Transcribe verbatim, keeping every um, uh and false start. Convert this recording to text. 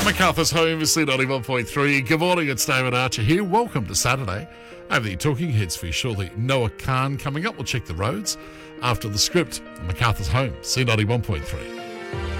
MacArthur's Home, C ninety-one point three. Good morning, it's David Archer here. Welcome to Saturday. Over the Talking Heads for you shortly. Noah Khan coming up. We'll check the roads after the script. MacArthur's Home, C ninety-one point three.